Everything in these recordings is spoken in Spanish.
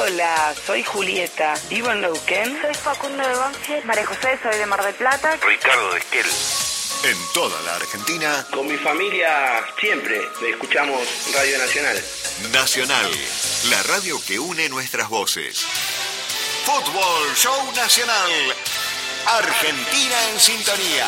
Hola, soy Julieta, vivo en Neuquén. Soy Facundo de Banfield. María José, soy de Mar del Plata. Ricardo de Esquel. En toda la Argentina. Con mi familia siempre escuchamos Radio Nacional. Nacional, la radio que une nuestras voces. Fútbol Show Nacional. Argentina en sintonía.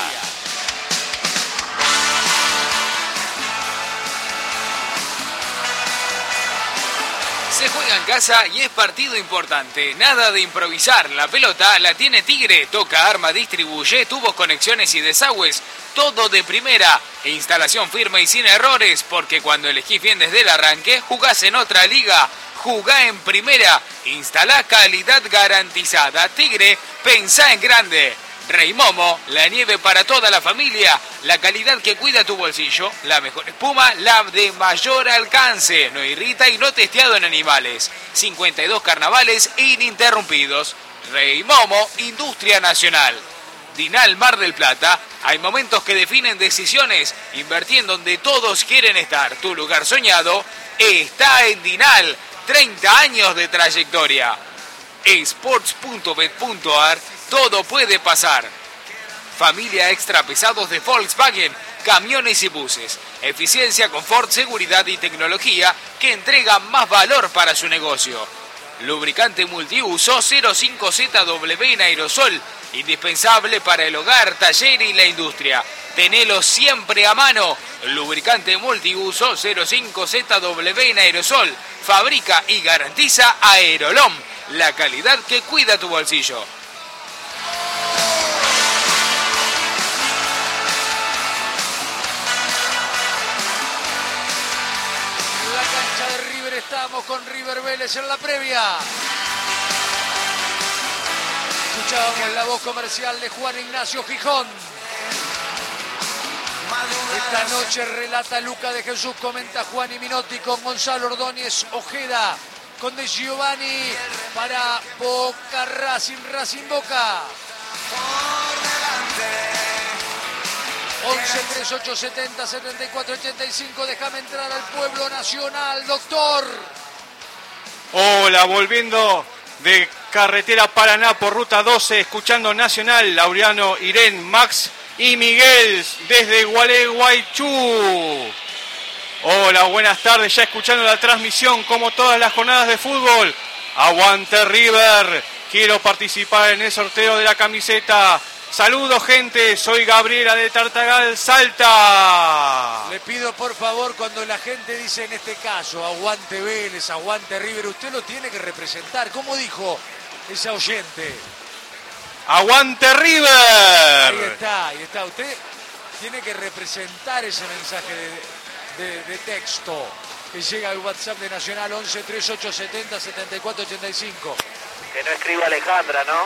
Se juega en casa y es partido importante. Nada de improvisar. La pelota la tiene Tigre. Toca, arma, distribuye, tubos, conexiones y desagües. Todo de primera. Instalación firme y sin errores. Porque cuando elegís bien desde el arranque, jugás en otra liga. Jugá en primera. Instalá calidad garantizada. Tigre, pensá en grande. Rey Momo, la nieve para toda la familia, la calidad que cuida tu bolsillo, la mejor espuma, la de mayor alcance, no irrita y no testeado en animales. 52 carnavales ininterrumpidos. Rey Momo, Industria Nacional. Dinal Mar del Plata, hay momentos que definen decisiones, invertí en donde todos quieren estar. Tu lugar soñado está en Dinal, 30 años de trayectoria. Sports.bet.ar, todo puede pasar. Familia extra pesados de Volkswagen, camiones y buses. Eficiencia, confort, seguridad y tecnología que entregan más valor para su negocio. Lubricante multiuso 05ZW en aerosol, indispensable para el hogar, taller y la industria. Tenelo siempre a mano. Lubricante multiuso 05ZW en aerosol. Fabrica y garantiza Aerolom, la calidad que cuida tu bolsillo. En la cancha de River estamos con River Vélez en la previa. Escuchábamos la voz comercial de Juan Ignacio Gijón. Esta noche relata Luca de Jesús, comenta Juan y Minotti con Gonzalo Ordóñez Ojeda, con De Giovanni para Boca Racing, Racing Boca. 11 38 70 74 85. Déjame entrar al pueblo nacional, doctor. Hola, volviendo de carretera Paraná por ruta 12, escuchando Nacional, Laureano, Irene, Max y Miguel desde Gualeguaychú. Hola, buenas tardes, ya escuchando la transmisión como todas las jornadas de fútbol. Aguante River, quiero participar en el sorteo de la camiseta. Saludos gente, soy Gabriela de Tartagal, Salta. Le pido por favor, cuando la gente dice en este caso, aguante Vélez, aguante River, usted lo tiene que representar. ¿Cómo dijo esa oyente? ¡Aguante River! Ahí está. Usted tiene que representar ese mensaje de texto que llega al WhatsApp de Nacional 11 38 70 74 85. Que no escriba Alejandra, ¿no?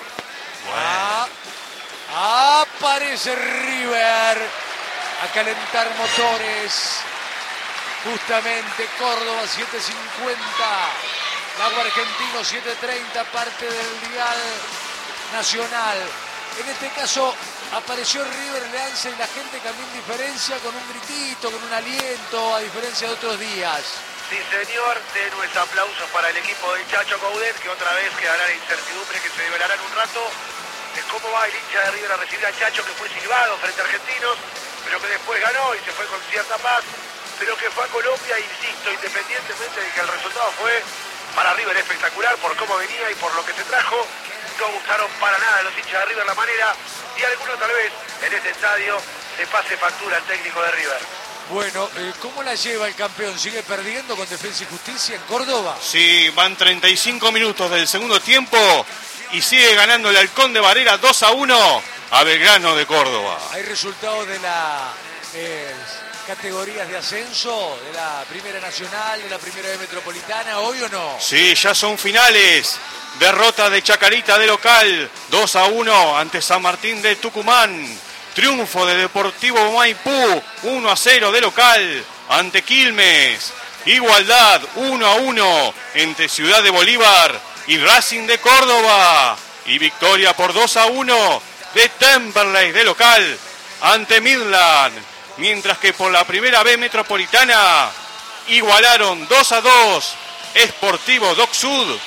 Aparece River a calentar motores. Justamente Córdoba 750, Lago Argentino 730, parte del dial Nacional. En este caso apareció River Leanza y la gente cambió indiferencia con un gritito, con un aliento, a diferencia de otros días. Sí, señor, tenues aplausos para el equipo del Chacho Coudet, que otra vez quedará la incertidumbre que se develará en un rato de cómo va el hincha de River a recibir al Chacho, que fue silbado frente a Argentinos, pero que después ganó y se fue con cierta paz, pero que fue a Colombia, insisto, independientemente de que el resultado fue para River espectacular por cómo venía y por lo que se trajo. No gustaron para nada los hinchas de River la manera, y alguno tal vez en este estadio se pase factura al técnico de River. Bueno, ¿cómo la lleva el campeón? ¿Sigue perdiendo con Defensa y Justicia en Córdoba? Sí, van 35 minutos del segundo tiempo y sigue ganando el Halcón de Varela 2-1 a Belgrano de Córdoba. ¿Hay resultados de las categorías de ascenso, de la Primera Nacional, de la Primera B Metropolitana, hoy o no? Sí, ya son finales. Derrota de Chacarita de local, 2-1 ante San Martín de Tucumán. Triunfo de Deportivo Maipú, 1-0 de local ante Quilmes. Igualdad, 1-1 entre Ciudad de Bolívar y Racing de Córdoba. Y victoria por 2-1 de Temperley de local ante Midland. Mientras que por la Primera B Metropolitana igualaron 2-2 Sportivo Doc Sud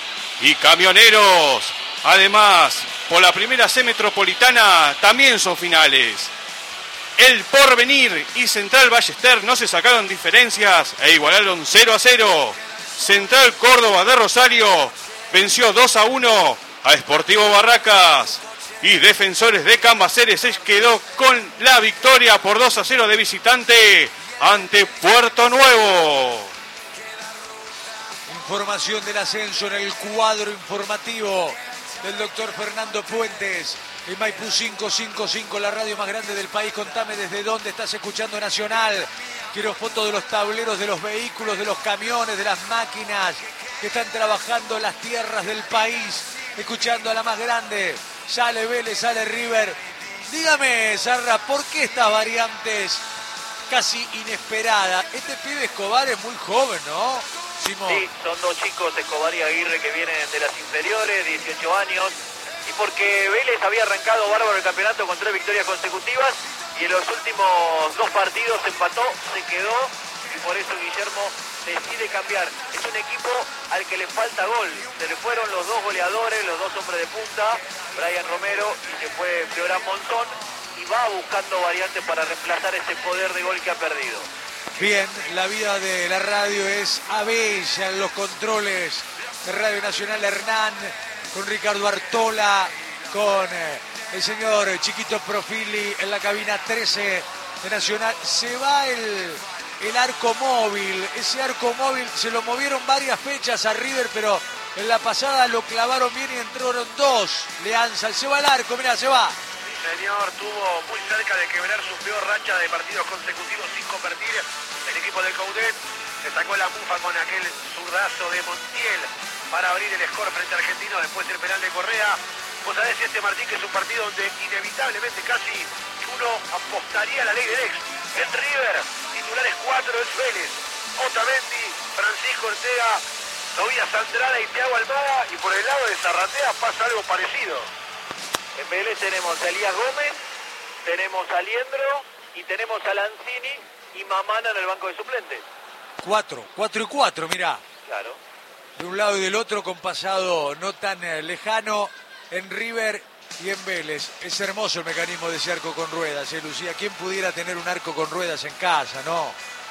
y Camioneros. Además, por la primera C Metropolitana también son finales. El Porvenir y Central Ballester no se sacaron diferencias e igualaron 0-0. Central Córdoba de Rosario venció 2-1 a Sportivo Barracas. Y Defensores de Cambaceres se quedó con la victoria por 2-0 de visitante ante Puerto Nuevo. Información del ascenso en el cuadro informativo del doctor Fernando Puentes. En Maipú 555, la radio más grande del país. Contame desde dónde estás escuchando Nacional. Quiero fotos de los tableros, de los vehículos, de los camiones, de las máquinas que están trabajando las tierras del país, escuchando a la más grande. Sale Vélez, sale River. Dígame, Sarra, ¿por qué estas variantes casi inesperadas? Este pibe Escobar es muy joven, ¿no, Simón? Sí, son dos chicos, Escobar y Aguirre, que vienen de las inferiores, 18 años. Y porque Vélez había arrancado bárbaro el campeonato con 3 victorias consecutivas y en los últimos 2 partidos empató, se quedó y por eso Guillermo decide cambiar. Es un equipo al que le falta gol. Se le fueron los 2 goleadores, los 2 hombres de punta, Brian Romero y se fue Florán Monzón, y va buscando variantes para reemplazar ese poder de gol que ha perdido. Bien, la vida de la radio es bella en los controles de Radio Nacional. Hernán, con Ricardo Artola, con el señor Chiquito Profili en la cabina 13 de Nacional. Se va el arco móvil. Ese arco móvil se lo movieron varias fechas a River, pero en la pasada lo clavaron bien y entraron 2. Leanza, se va el arco, mirá, se va. Señor, tuvo muy cerca de quebrar su peor racha de partidos consecutivos sin convertir. El equipo del Coudet se sacó la mufa con aquel zurdazo de Montiel para abrir el score frente a Argentino, después el penal de Correa. Vos sabés, Martín, que es un partido donde inevitablemente casi uno apostaría a la ley del ex. En River, titulares 4 es Vélez, Otamendi, Francisco Ortega, Tobías Andrada y Thiago Almada, y por el lado de Zarratea pasa algo parecido. En Vélez tenemos a Elías Gómez, tenemos a Liendro y tenemos a Lanzini y Mamana en el banco de suplentes. 4 y 4, mirá. Claro. De un lado y del otro, con pasado no tan lejano en River y en Vélez. Es hermoso el mecanismo de ese arco con ruedas, Lucía. ¿Quién pudiera tener un arco con ruedas en casa, no?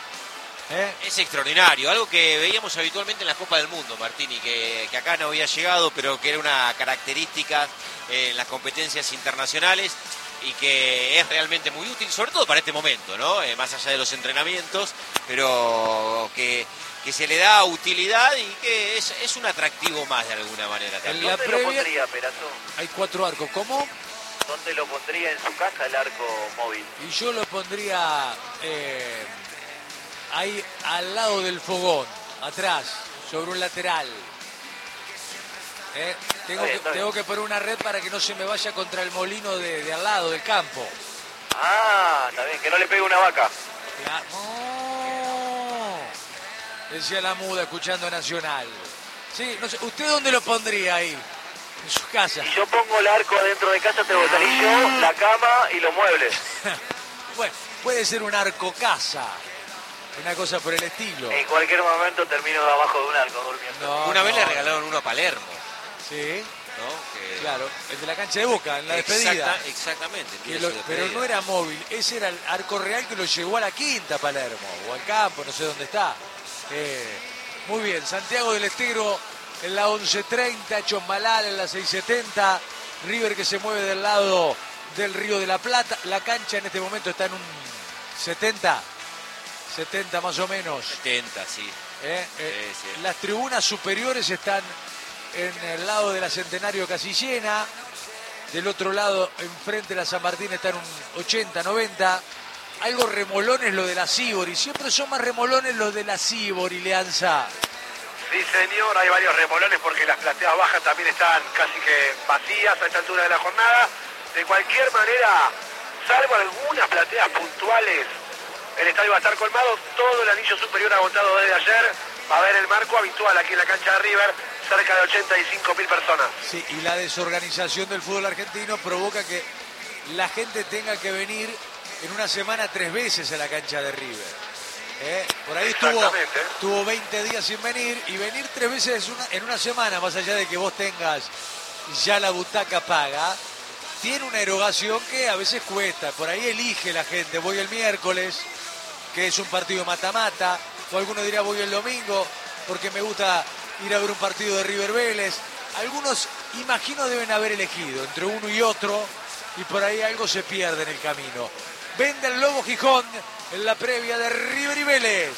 Es extraordinario, algo que veíamos habitualmente en la Copa del Mundo, Martini, que acá no había llegado, pero que era una característica en las competencias internacionales y que es realmente muy útil, sobre todo para este momento, ¿no? Más allá de los entrenamientos, pero que se le da utilidad y que es un atractivo más de alguna manera también. ¿Dónde lo pondría, Perazo? Hay 4 arcos, ¿cómo? ¿Dónde lo pondría en su casa el arco móvil? Y yo lo pondría ahí al lado del fogón, atrás, sobre un lateral. Tengo que poner una red para que no se me vaya contra el molino de al lado del campo. Ah, está bien, que no le pegue una vaca. No. Decía la muda escuchando Nacional. Sí, no sé, ¿usted dónde lo pondría ahí? En su casa. Si yo pongo el arco dentro de casa, te botaría yo, la cama y los muebles. Bueno, puede ser un arco casa. Una cosa por el estilo. En cualquier momento termino abajo de un arco durmiendo. Una vez le regalaron uno a Palermo. Sí. ¿No? Claro, el de la cancha de Boca, en la despedida. Exactamente. Pero no era móvil, ese era el arco real que lo llevó a la quinta Palermo, o al campo, no sé dónde está. Muy bien, Santiago del Estero en la 11:30, Chosmalal en la 6:70, River que se mueve del lado del Río de la Plata. La cancha en este momento está en un 70 más o menos. 70, sí. Sí. Las tribunas superiores están en el lado de la Centenario casi llena. Del otro lado, enfrente de la San Martín, está en un 80, 90. Algo remolones lo de la Sibori. Siempre son más remolones los de la Sibori, Leanza. Sí, señor, hay varios remolones porque las plateas bajas también están casi que vacías a esta altura de la jornada. De cualquier manera, salvo algunas plateas puntuales, el estadio va a estar colmado. Todo el anillo superior agotado desde ayer. Va a haber el marco habitual aquí en la cancha de River, cerca de 85.000 personas. Sí, y la desorganización del fútbol argentino provoca que la gente tenga que venir en una semana 3 veces a la cancha de River. Por ahí tuvo 20 días sin venir, y venir 3 veces en una semana, más allá de que vos tengas ya la butaca paga, tiene una erogación que a veces cuesta. Por ahí elige la gente, voy el miércoles, que es un partido mata-mata, o alguno dirá voy el domingo, porque me gusta ir a ver un partido de River Vélez. Algunos, imagino, deben haber elegido entre uno y otro, y por ahí algo se pierde en el camino. Vende el Lobo Gijón en la previa de River y Vélez.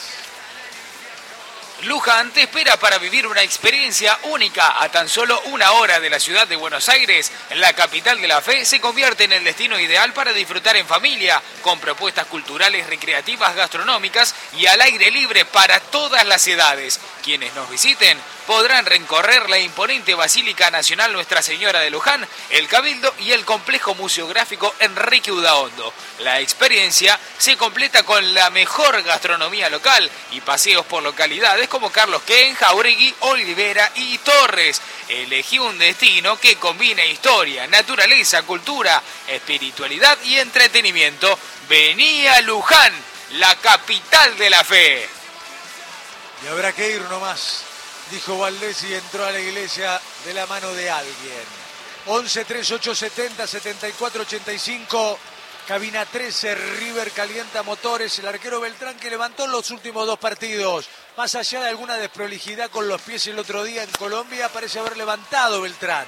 Luján te espera para vivir una experiencia única. A tan solo 1 hora de la ciudad de Buenos Aires, la capital de la fe se convierte en el destino ideal para disfrutar en familia, con propuestas culturales, recreativas, gastronómicas y al aire libre para todas las edades. Quienes nos visiten podrán recorrer la imponente Basílica Nacional Nuestra Señora de Luján, el Cabildo y el complejo museográfico Enrique Udaondo. La experiencia se completa con la mejor gastronomía local y paseos por localidades como Carlos Ken, Jauregui, Olivera y Torres. Elegí un destino que combine historia, naturaleza, cultura, espiritualidad y entretenimiento. Vení a Luján, la capital de la fe. Y habrá que ir nomás, dijo Valdés, y entró a la iglesia de la mano de alguien. 11 3870 7485, cabina 13, River calienta motores. El arquero Beltrán, que levantó los últimos 2 partidos. Más allá de alguna desprolijidad con los pies el otro día en Colombia, parece haber levantado Beltrán.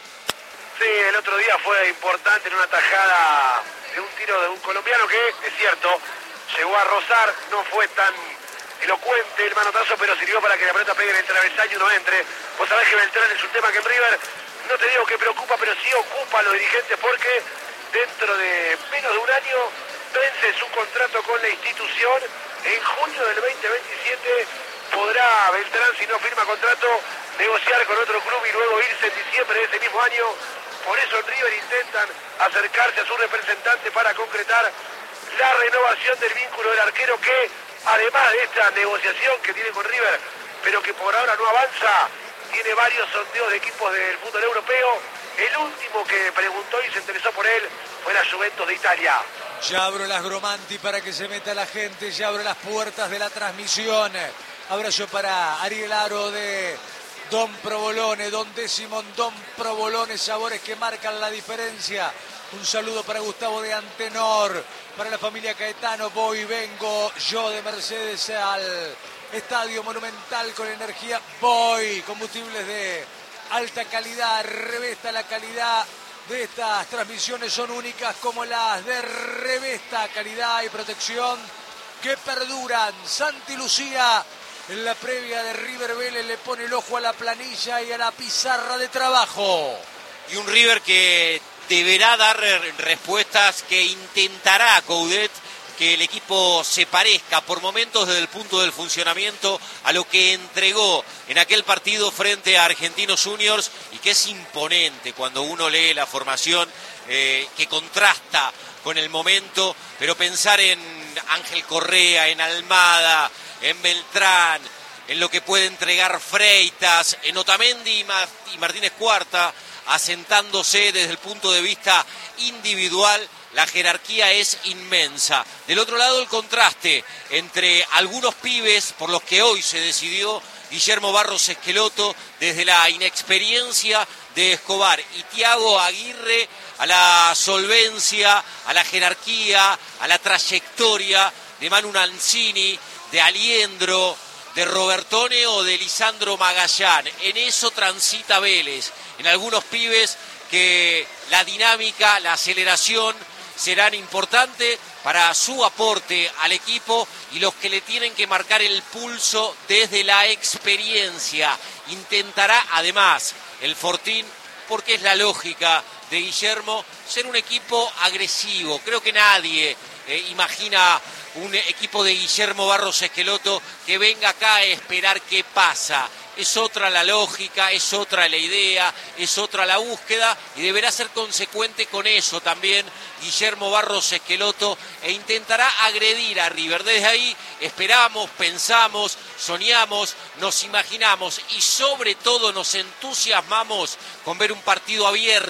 Sí, el otro día fue importante en una tajada de un tiro de un colombiano que, es cierto, llegó a rozar, no fue tan elocuente el manotazo, pero sirvió para que la pelota pegue en el travesaño y no entre. Vos sabés que Beltrán es un tema que en River, no te digo que preocupa, pero sí ocupa a los dirigentes, porque dentro de menos de un año vence su contrato con la institución. En junio del 2027 podrá Beltrán, si no firma contrato, negociar con otro club y luego irse en diciembre de ese mismo año. Por eso en River intentan acercarse a su representante para concretar la renovación del vínculo del arquero, que además de esta negociación que tiene con River, pero que por ahora no avanza, tiene varios sondeos de equipos del fútbol europeo. El último que preguntó y se interesó por él fue la Juventus de Italia. Ya abro las Gromanti para que se meta la gente, ya abro las puertas de la transmisión. Abrazo para Ariel Aro de Don Provolone, Don Décimo, Don Provolone, sabores que marcan la diferencia. Un saludo para Gustavo de Antenor, para la familia Caetano. Voy, vengo yo de Mercedes al Estadio Monumental con energía. Voy, combustibles de alta calidad, Revesta. La calidad de estas transmisiones son únicas como las de Revesta, calidad y protección que perduran. Santi Lucía en la previa de River Vélez le pone el ojo a la planilla y a la pizarra de trabajo. Y un River que deberá dar respuestas, que intentará Coudet que el equipo se parezca por momentos desde el punto del funcionamiento a lo que entregó en aquel partido frente a Argentinos Juniors, y que es imponente cuando uno lee la formación, que contrasta con el momento, pero pensar en Ángel Correa, en Almada, en Beltrán, en lo que puede entregar Freitas, en Otamendi y Martínez Cuarta, asentándose desde el punto de vista individual, la jerarquía es inmensa. Del otro lado, el contraste entre algunos pibes por los que hoy se decidió Guillermo Barros Esqueloto, desde la inexperiencia de Escobar, y Thiago Aguirre, a la solvencia, a la jerarquía, a la trayectoria de Manu Lanzini, de Aliendro, de Robertone o de Lisandro Magallán. En eso transita Vélez, en algunos pibes que la dinámica, la aceleración serán importantes para su aporte al equipo, y los que le tienen que marcar el pulso desde la experiencia. Intentará además el Fortín, porque es la lógica de Guillermo, ser un equipo agresivo. Creo que nadie imagina un equipo de Guillermo Barros Esqueloto que venga acá a esperar qué pasa. Es otra la lógica, es otra la idea, es otra la búsqueda, y deberá ser consecuente con eso también Guillermo Barros Esqueloto, e intentará agredir a River. Desde ahí esperamos, pensamos, soñamos, nos imaginamos y sobre todo nos entusiasmamos con ver un partido abierto a partir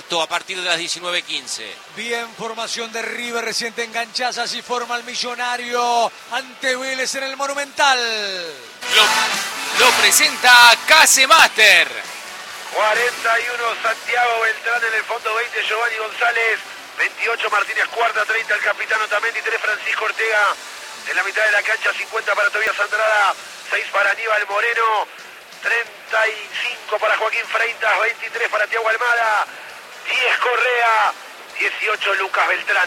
partir de las 19:15. Bien, formación de River, reciente enganchada, así forma el Millonario ante Vélez en el Monumental. Lo presenta Casemaster. 41 Santiago Beltrán, en el fondo 20 Giovanni González, 28 Martínez Cuarta, 30 el capitán Otamendi, 3 Francisco Ortega, en la mitad de la cancha 50 para Tobías Andrada, 6 para Aníbal Moreno, 35 para Joaquín Freitas, 23 para Thiago Almada, 10 Correa, 18 Lucas Beltrán.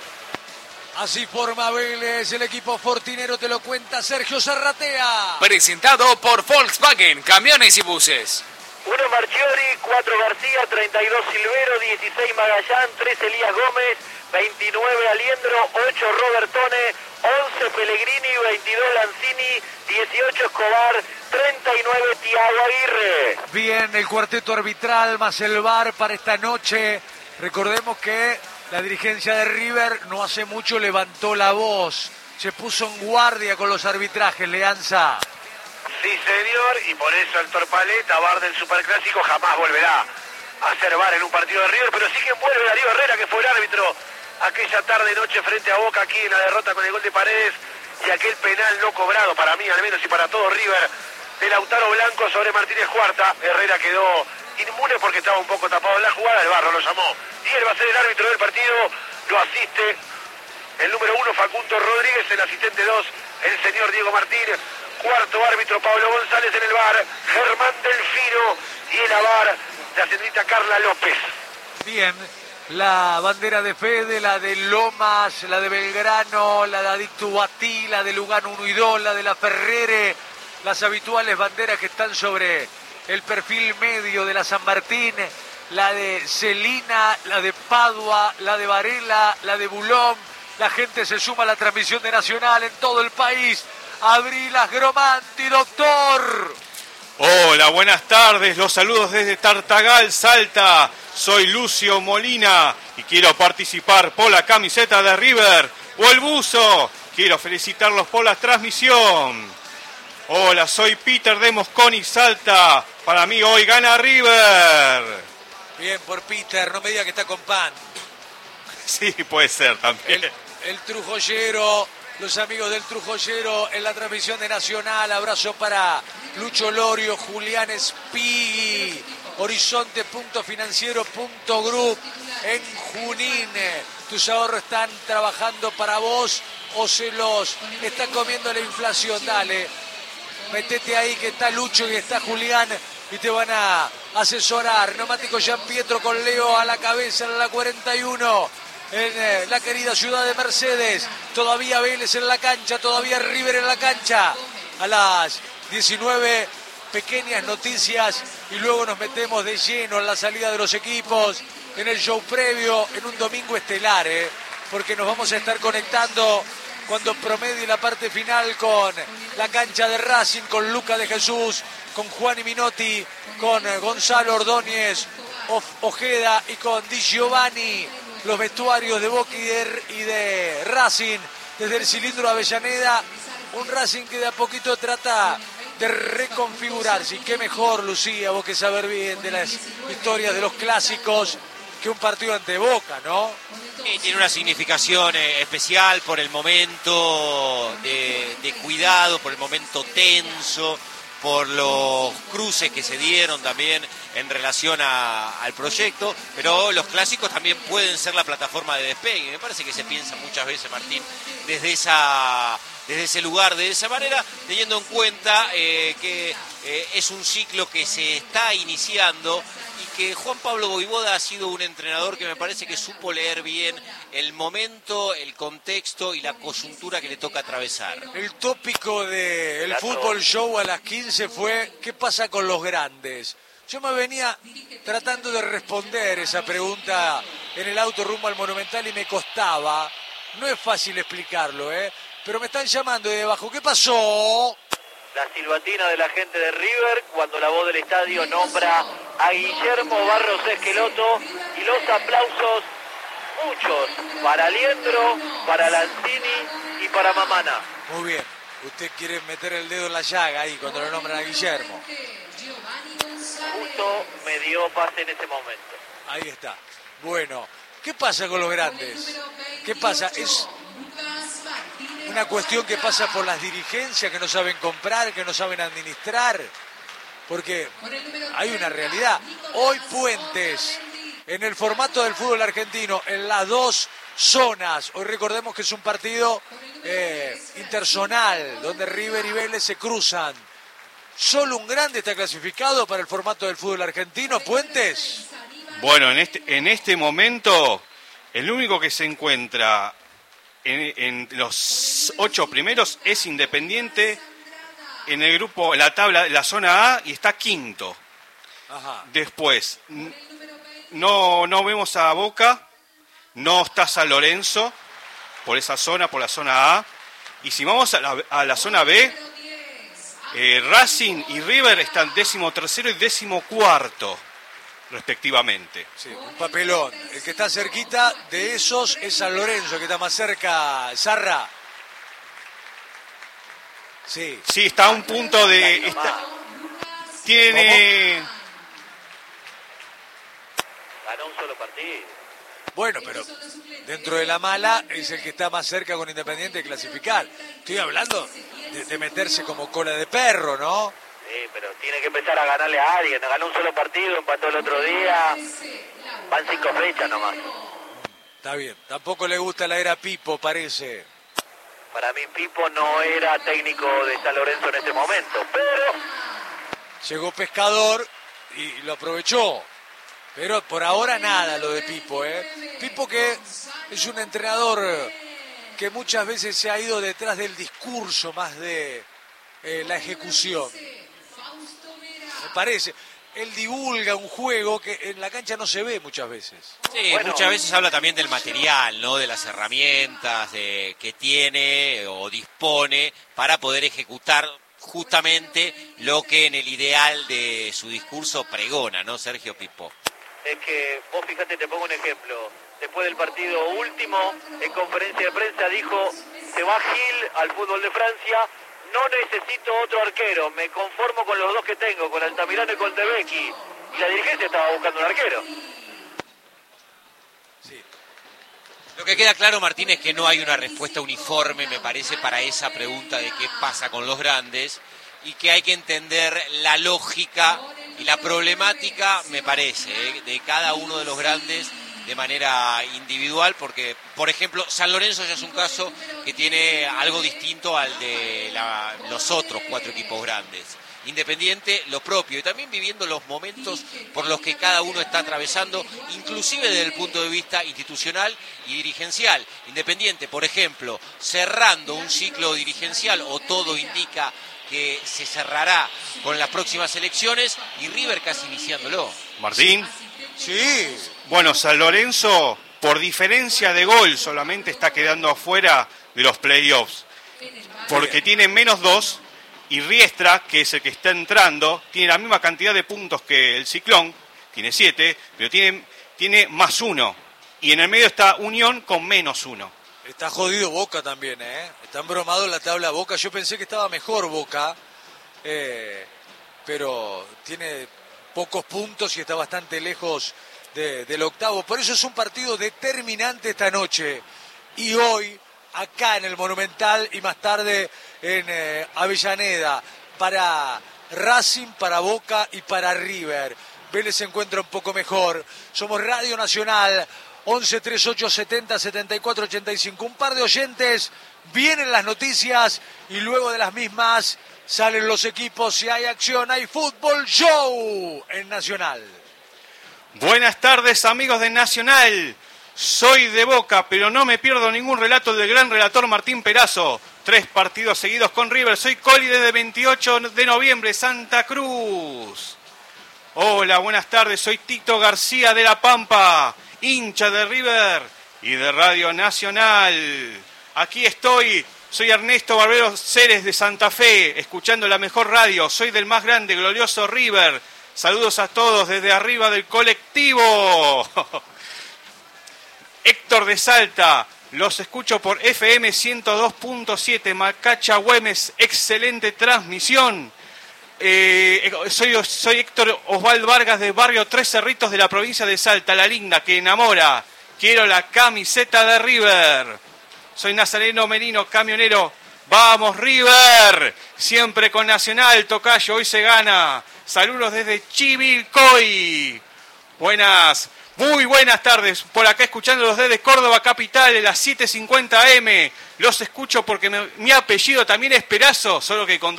Así forma Vélez, el equipo fortinero, te lo cuenta Sergio Zarratea. Presentado por Volkswagen, camiones y buses. 1 Marchiori, 4 García, 32 Silvero, 16 Magallán, 3 Elías Gómez, 29 Aliendro, 8 Robertone, 11 Pellegrini, 22 Lanzini, 18 Escobar, 39 Thiago Aguirre. Bien, el cuarteto arbitral más el VAR para esta noche. Recordemos que la dirigencia de River no hace mucho levantó la voz, se puso en guardia con los arbitrajes, Leanza. Sí, señor, y por eso el Torpaleta, VAR del Superclásico, jamás volverá a ser VAR en un partido de River, pero sí que vuelve Darío Herrera, que fue el árbitro aquella tarde-noche frente a Boca aquí en la derrota con el gol de Paredes y aquel penal no cobrado, para mí al menos y para todo River, de Lautaro Blanco sobre Martínez Cuarta. Herrera quedó inmune porque estaba un poco tapado en la jugada, el VAR lo llamó y él va a ser el árbitro del partido, lo asiste el número 1 Facundo Rodríguez, el asistente 2 el señor Diego Martín, cuarto árbitro Pablo González en el VAR, Germán Delfino, y en la VAR la señorita Carla López. Bien, la bandera de Fede, la de Lomas, la de Belgrano, la de Adictubatí, la de Lugano 1 y 2, la de la Ferrere, las habituales banderas que están sobre el perfil medio de la San Martín, la de Celina, la de Padua, la de Varela, la de Bulón. La gente se suma a la transmisión de Nacional en todo el país. Abrilas Gromanti, doctor. Hola, buenas tardes. Los saludos desde Tartagal, Salta. Soy Lucio Molina y quiero participar por la camiseta de River o el buzo. Quiero felicitarlos por la transmisión. Hola, soy Peter de Mosconi, Salta. Para mí hoy gana River. Bien por Peter, no me diga que está con pan. Sí, puede ser también. El Trujollero, los amigos del Trujollero en la transmisión de Nacional. Abrazo para Lucho Lorio, Julián Spigui, Horizonte.financiero.group en Junín. Tus ahorros están trabajando para vos o se los está comiendo la inflación. Dale, metete ahí que está Lucho y está Julián y te van a asesorar. Neumático Gian Pietro con Leo a la cabeza en la 41. En la querida ciudad de Mercedes, todavía Vélez en la cancha, todavía River en la cancha. A las 19, pequeñas noticias y luego nos metemos de lleno en la salida de los equipos, en el show previo, en un domingo estelar, porque nos vamos a estar conectando cuando promedie la parte final con la cancha de Racing, con Luca de Jesús, con Juan y Minotti, con Gonzalo Ordóñez, Ojeda y con Di Giovanni. Los vestuarios de Boca y de Racing desde el cilindro de Avellaneda, un Racing que de a poquito trata de reconfigurarse. Y qué mejor, Lucía, vos que saber bien de las historias de los clásicos que un partido ante Boca, ¿no? Tiene una significación especial por el momento de cuidado, por el momento tenso, por los cruces que se dieron también en relación al proyecto, pero los clásicos también pueden ser la plataforma de despegue. Me parece que se piensa muchas veces, Martín, desde ese lugar, de esa manera, teniendo en cuenta que es un ciclo que se está iniciando y que Juan Pablo Voivoda ha sido un entrenador que me parece que supo leer bien el momento, el contexto y la coyuntura que le toca atravesar. El tópico del Fútbol Show a las 15 fue ¿qué pasa con los grandes? Yo me venía tratando de responder esa pregunta en el auto rumbo al Monumental y me costaba. No es fácil explicarlo, pero me están llamando de debajo. ¿Qué pasó? La silbatina de la gente de River cuando la voz del estadio nombra a Guillermo Barros Esqueloto y los aplausos, muchos, para Aliendro, para Lanzini y para Mamana. Muy bien, usted quiere meter el dedo en la llaga ahí cuando lo nombran a Guillermo. Justo me dio pase en ese momento. Ahí está. Bueno, ¿qué pasa con los grandes? ¿Qué pasa? Es una cuestión que pasa por las dirigencias que no saben comprar, que no saben administrar, porque hay una realidad. Hoy Puentes, en el formato del fútbol argentino, en las dos zonas, hoy recordemos que es un partido interzonal, donde River y Vélez se cruzan. ¿Solo un grande está clasificado para el formato del fútbol argentino, Puentes? Bueno, en este momento, el único que se encuentra en los 8 primeros es Independiente en el grupo, en la tabla, la zona A, y está quinto. Ajá. Después, no vemos a Boca, no está San Lorenzo por esa zona, por la zona A. Y si vamos a la zona B, Racing y River están 13º y 14º, respectivamente. Sí, un papelón. El que está cerquita de esos es San Lorenzo, que está más cerca, Zarra. Sí. Sí, está a un punto de... tiene... Ganó un solo partido. Bueno, pero dentro de la mala es el que está más cerca con Independiente de clasificar. Estoy hablando de meterse como cola de perro, ¿no? Sí, pero tiene que empezar a ganarle a alguien. Ganó un solo partido, empató el otro día. Van 5 fechas nomás. Está bien. Tampoco le gusta la era Pipo, parece. Para mí Pipo no era técnico de San Lorenzo en este momento, pero... Llegó Pescador y lo aprovechó. Pero por ahora nada lo de Pipo, ¿eh? Pipo, que es un entrenador que muchas veces se ha ido detrás del discurso más de la ejecución. Me parece. Él divulga un juego que en la cancha no se ve muchas veces. Sí, bueno, muchas veces habla también del material, ¿no? De las herramientas que tiene o dispone para poder ejecutar justamente lo que en el ideal de su discurso pregona, ¿no, Sergio Pipo? Es que vos fíjate, te pongo un ejemplo. Después del partido último, en conferencia de prensa dijo: se va Gil al fútbol de Francia, no necesito otro arquero, me conformo con los dos que tengo, con Altamirano y con Tebecki. Y la dirigencia estaba buscando un arquero. Sí. Lo que queda claro, Martín, es que no hay una respuesta uniforme, me parece, para esa pregunta de qué pasa con los grandes, y que hay que entender la lógica y la problemática, me parece, de cada uno de los grandes de manera individual, porque, por ejemplo, San Lorenzo ya es un caso que tiene algo distinto al de los otros 4 equipos grandes. Independiente, lo propio, y también viviendo los momentos por los que cada uno está atravesando, inclusive desde el punto de vista institucional y dirigencial. Independiente, por ejemplo, cerrando un ciclo dirigencial, o todo indica que se cerrará con las próximas elecciones, y River casi iniciándolo. Martín. Sí. Bueno, San Lorenzo, por diferencia de gol, solamente está quedando afuera de los playoffs, porque tiene -2, y Riestra, que es el que está entrando, tiene la misma cantidad de puntos que el Ciclón, tiene 7, pero tiene +1, y en el medio está Unión con -1. Está jodido Boca también, ¿eh? Está embromado en la tabla Boca. Yo pensé que estaba mejor Boca, pero tiene pocos puntos y está bastante lejos del octavo. Por eso es un partido determinante esta noche. Y hoy, acá en el Monumental, y más tarde en Avellaneda, para Racing, para Boca y para River. Vélez se encuentra un poco mejor. Somos Radio Nacional, 11 38 70 74 85. Un par de oyentes, vienen las noticias y luego de las mismas salen los equipos. Si hay acción, hay fútbol show en Nacional. Buenas tardes, amigos de Nacional. Soy de Boca, pero no me pierdo ningún relato del gran relator Martín Perazo. 3 partidos seguidos con River. Soy Coli desde 28 de noviembre, Santa Cruz. Hola, buenas tardes. Soy Tito García de La Pampa, hincha de River y de Radio Nacional. Aquí estoy. Soy Ernesto Barbero Ceres de Santa Fe, escuchando la mejor radio. Soy del más grande, glorioso River. Saludos a todos desde arriba del colectivo. Héctor de Salta, los escucho por FM 102.7, Macacha Güemes, excelente transmisión. Soy Héctor Osvaldo Vargas de barrio Tres Cerritos de la provincia de Salta, la linda que enamora. Quiero la camiseta de River. Soy Nazareno Merino, camionero. ¡Vamos, River! Siempre con Nacional, tocayo, hoy se gana. Saludos desde Chivilcoy. Muy buenas tardes. Por acá escuchándolos desde Córdoba Capital, en las 7:50 AM. Los escucho porque mi apellido también es Perazo, solo que con